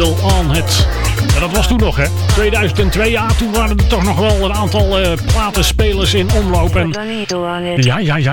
Needle on It. Ja, dat was toen nog, hè? 2002, ja, toen waren er toch nog wel een aantal platenspelers in omloop. En... Ja.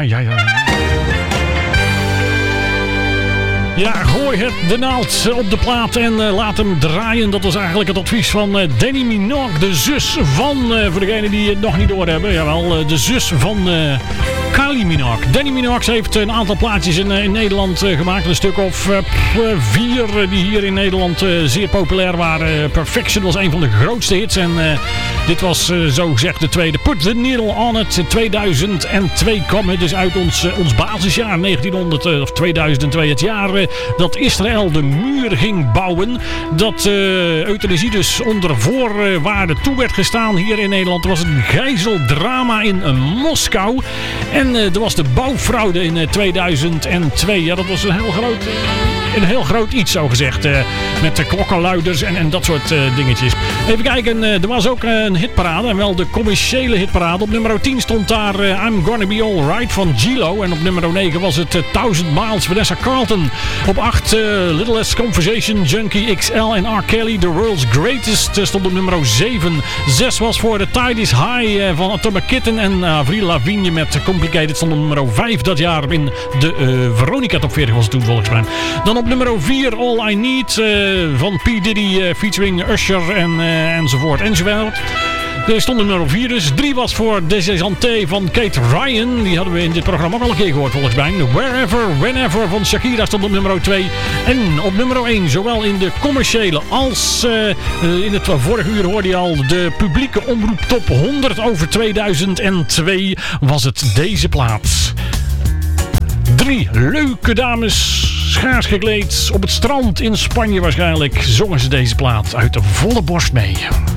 Ja, gooi de naald op de plaat en laat hem draaien. Dat was eigenlijk het advies van Dannii Minogue, de zus van, voor degenen die het nog niet doorhebben, jawel, de zus van Kylie Minogue. Dannii Minogue heeft een aantal plaatjes in Nederland gemaakt. Een stuk of 4 die hier in Nederland zeer populair waren. Perfection was een van de grootste hits en dit was zo gezegd de tweede. Put the Needle on It. 2002 kwam het dus uit ons basisjaar 2002, het jaar dat Israël de muur ging bouwen. Dat euthanasie dus onder voorwaarden toe werd gestaan hier in Nederland. Er was een gijzeldrama in Moskou. En er was de bouwfraude in 2002. Ja, dat was een heel groot iets zo gezegd. Met de klokkenluiders en dat soort dingetjes. Even kijken, er was ook een hitparade. En wel de commerciële hitparade. Op nummer 10 stond daar I'm Gonna Be Alright van G-Lo. En op nummer 9 was het 1000 Miles Vanessa Carlton. Op 8 Little Less Conversation, Junkie XL en R. Kelly. The World's Greatest stond op nummer 7. 6 was voor The Tide is High van Atomic Kitten. En Avril Lavigne met Complicated stond op nummer 5 dat jaar in de Veronica Top 40 was het toen volgens mij. Dan op nummer 4 All I Need van P. Diddy featuring Usher enzovoort enzovoort. Er stond nummer 4 dus. 3 was voor Desanté van Kate Ryan. Die hadden we in dit programma ook al een keer gehoord volgens mij. Wherever, Whenever van Shakira stond op nummer 2. En op nummer 1, zowel in de commerciële als in het vorige uur hoorde je al de publieke omroep top 100 over 2002 was het deze plaat. 3 leuke dames, schaars gekleed, op het strand in Spanje waarschijnlijk, zongen ze deze plaat uit de volle borst mee.